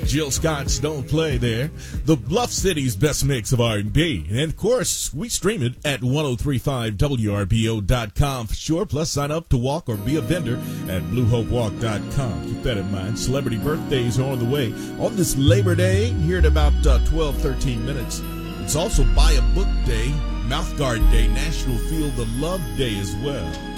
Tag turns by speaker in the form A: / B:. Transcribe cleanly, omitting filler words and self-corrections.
A: Jill Scott's Don't Play there. The Bluff City's best mix of R&B. And, of course, we stream it at 1035WRBO.com for sure. Plus, sign up to walk or be a vendor at BlueHopeWalk.com. Keep that in mind. Celebrity birthdays are on the way on this Labor Day here in about 12, 13 minutes. It's also Buy a Book Day, Mouth Guard Day, National Feel the Love Day as well.